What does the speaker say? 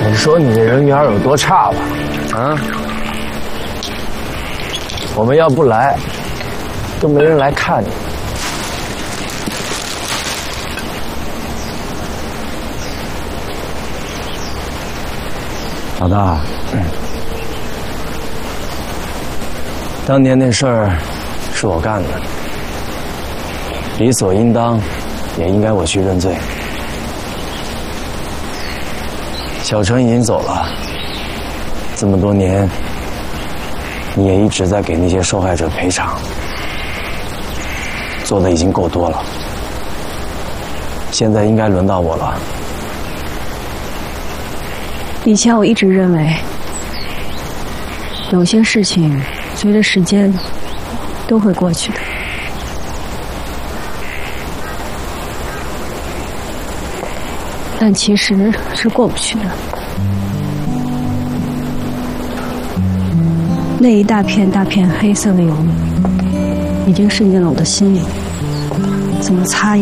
你说你的人缘有多差吧？啊？我们要不来，都没人来看你。老大，当年那事儿是我干的，理所应当，也应该我去认罪。小陈已经走了，这么多年，你也一直在给那些受害者赔偿，做的已经够多了，现在应该轮到我了。 以前我一直认为，有些事情随着时间都会过去的。但其实是过不去的。那一大片大片黑色的油已经渗进了我的心里，怎么擦